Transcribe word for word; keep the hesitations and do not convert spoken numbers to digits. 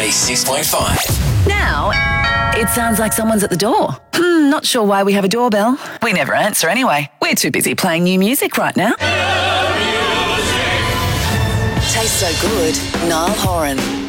ninety-six point five. Now, it sounds like someone's at the door. Hmm, not sure why we have a doorbell. We never answer anyway. We're too busy playing new music right now. Tastes so good. Niall Horan.